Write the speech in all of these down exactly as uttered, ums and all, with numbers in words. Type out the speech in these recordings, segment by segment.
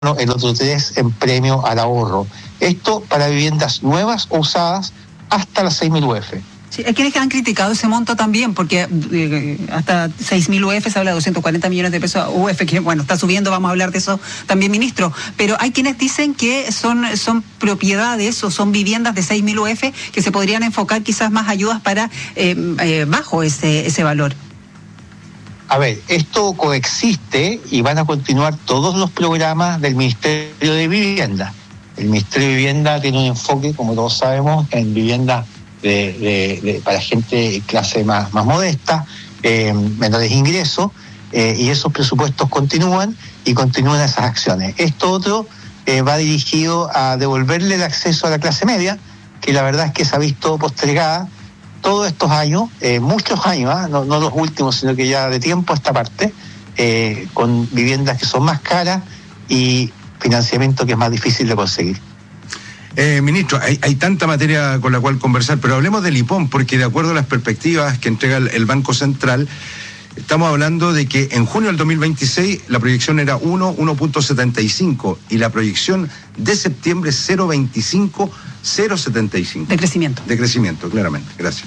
el otro tres en premio al ahorro. Esto para viviendas nuevas o usadas hasta las seis mil U F. Sí, hay quienes han criticado ese monto también, porque eh, hasta seis mil U F se habla de doscientos cuarenta millones de pesos U F, que bueno, está subiendo, vamos a hablar de eso también, ministro. Pero hay quienes dicen que son, son propiedades o son viviendas de seis mil U F que se podrían enfocar quizás más ayudas para eh, eh, bajo ese, ese valor. A ver, esto coexiste y van a continuar todos los programas del Ministerio de Vivienda. El Ministerio de Vivienda tiene un enfoque, como todos sabemos, en vivienda de, de, de, para gente de clase más, más modesta, eh, menores ingresos, eh, y esos presupuestos continúan y continúan esas acciones. Esto otro eh, va dirigido a devolverle el acceso a la clase media, que la verdad es que se ha visto postergada todos estos años, eh, muchos años, ¿eh? no, no los últimos, sino que ya de tiempo a esta parte, eh, con viviendas que son más caras y financiamiento que es más difícil de conseguir. Eh, ministro, hay, hay tanta materia con la cual conversar, pero hablemos del I P O M, porque de acuerdo a las perspectivas que entrega el, el Banco Central, estamos hablando de que en junio del dos mil veintiséis la proyección era uno punto setenta y cinco y la proyección de septiembre cero punto veinticinco, cero punto setenta y cinco. De crecimiento. De crecimiento, claramente. Gracias.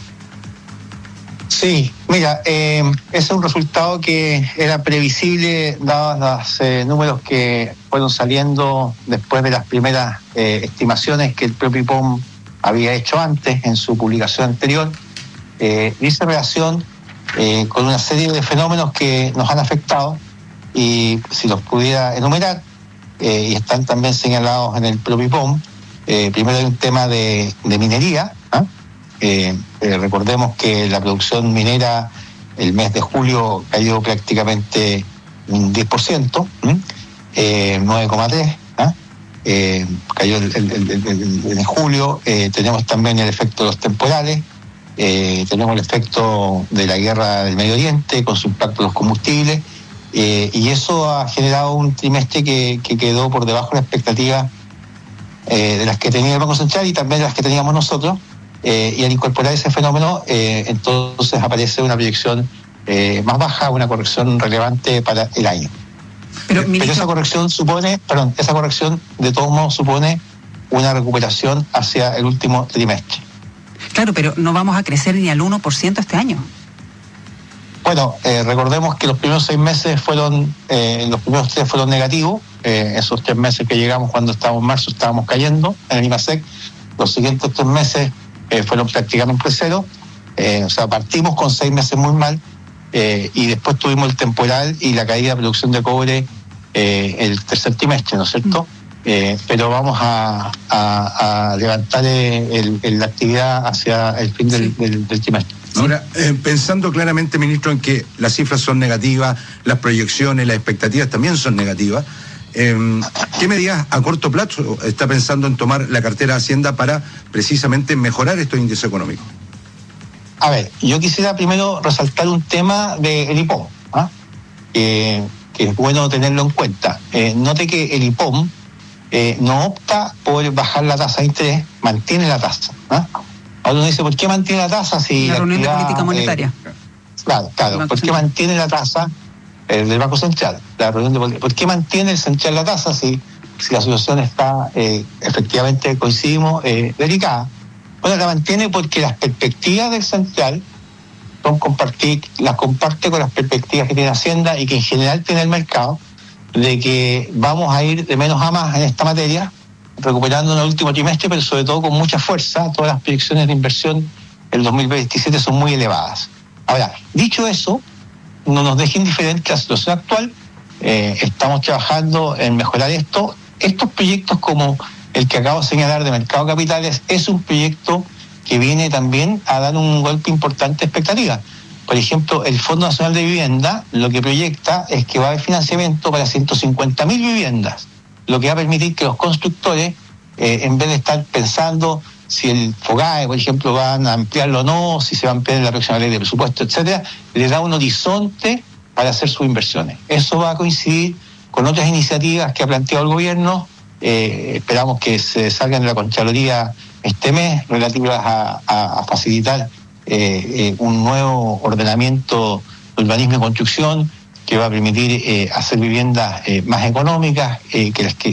Sí, mira, eh, ese es un resultado que era previsible dados los eh, números que fueron saliendo después de las primeras eh, estimaciones que el propio I P O M había hecho antes en su publicación anterior. Eh, dice relación eh, con una serie de fenómenos que nos han afectado y si los pudiera enumerar, eh, y están también señalados en el propio I P O M, eh, primero hay un tema de, de minería, ¿eh? Eh, eh, recordemos que la producción minera el mes de julio cayó prácticamente un diez por ciento, eh, nueve coma tres por ciento, ¿eh? eh, cayó el, el, el, el, el, en julio. Eh, tenemos también el efecto de los temporales, eh, tenemos el efecto de la guerra del Medio Oriente con su impacto en los combustibles, eh, y eso ha generado un trimestre que, que quedó por debajo de la expectativa eh, de las que tenía el Banco Central y también de las que teníamos nosotros. Eh, y al incorporar ese fenómeno, eh, entonces aparece una proyección eh, más baja, una corrección relevante para el año. Pero, Pero ministro... esa corrección supone, perdón, esa corrección de todos modos supone una recuperación hacia el último trimestre. Claro, pero no vamos a crecer ni al uno por ciento este año. Bueno, eh, recordemos que los primeros seis meses fueron, eh, los primeros tres fueron negativos. Eh, esos tres meses que llegamos cuando estábamos en marzo estábamos cayendo en el IMASEC. Los siguientes tres meses Eh, fueron prácticamente cero, eh, o sea, partimos con seis meses muy mal, eh, y después tuvimos el temporal y la caída de producción de cobre eh, el tercer trimestre, ¿no es cierto? Eh, pero vamos a, a, a levantar el, el, la actividad hacia el fin del, del, del trimestre. Ahora, eh, pensando claramente, ministro, en que las cifras son negativas, las proyecciones, las expectativas también son negativas, Eh, ¿qué medidas a corto plazo está pensando en tomar la cartera de Hacienda para precisamente mejorar estos índices económicos? A ver, yo quisiera primero resaltar un tema del I P O M, ¿eh? eh, que es bueno tenerlo en cuenta. Eh, note que el I P O M eh, no opta por bajar la tasa de interés, mantiene la tasa. ¿eh? Ahora uno dice, ¿por qué mantiene la tasa si la, la reunión actividad, de política monetaria? Eh, claro, claro, ¿por qué mantiene la tasa eh, del Banco Central? La reunión de, ¿por qué mantiene el Central la tasa si, si la situación está, eh, efectivamente, coincidimos, eh, delicada? Bueno, la mantiene porque las perspectivas del Central son compartir, las comparte con las perspectivas que tiene Hacienda y que en general tiene el mercado, de que vamos a ir de menos a más en esta materia, recuperando en el último trimestre, pero sobre todo con mucha fuerza. Todas las proyecciones de inversión el dos mil veintisiete son muy elevadas. Ahora, dicho eso, no nos deje indiferente la situación actual. Eh, estamos trabajando en mejorar esto. Estos proyectos como el que acabo de señalar de Mercado de Capitales es un proyecto que viene también a dar un golpe importante a expectativas. Por ejemplo, el Fondo Nacional de Vivienda lo que proyecta es que va a haber financiamiento para ciento cincuenta mil viviendas, lo que va a permitir que los constructores, eh, en vez de estar pensando si el FOGAE, por ejemplo, van a ampliarlo o no, si se va a ampliar en la próxima ley de presupuesto, etcétera, les da un horizonte para hacer sus inversiones. Eso va a coincidir con otras iniciativas que ha planteado el gobierno. Eh, esperamos que se salgan de la Contraloría este mes, relativas a, a, a facilitar eh, eh, un nuevo ordenamiento de urbanismo y construcción, que va a permitir eh, hacer viviendas eh, más económicas, eh, que las que